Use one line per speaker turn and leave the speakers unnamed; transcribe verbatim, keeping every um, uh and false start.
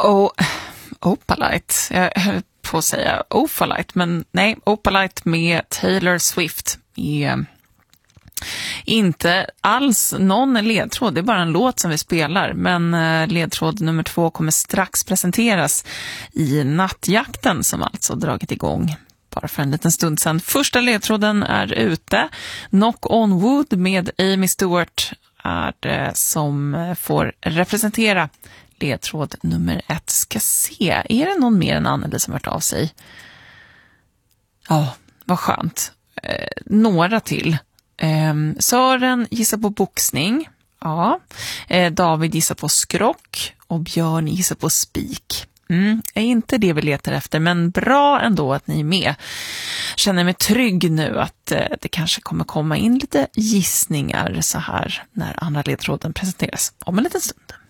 Oh, Opalite. Jag höll på att säga Opalite, men nej, Opalite med Taylor Swift är inte alls någon ledtråd. Det är bara en låt som vi spelar, men ledtråd nummer två kommer strax presenteras i nattjakten som alltså dragit igång bara för en liten stund sedan. Första ledtråden är ute. Knock on Wood med Amy Stewart är det som får representera ledtråd nummer ett. Ska se, är det någon mer än Anneli som har hört av sig? Ja, vad skönt. Eh, några till. Eh, Sören gissar på boxning. Ja. Eh, David gissar på skrock. Och Björn gissar på spik. Mm, är inte det vi letar efter, men bra ändå att ni är med. Känner mig trygg nu att eh, det kanske kommer komma in lite gissningar så här när andra ledtråden presenteras om en liten stund.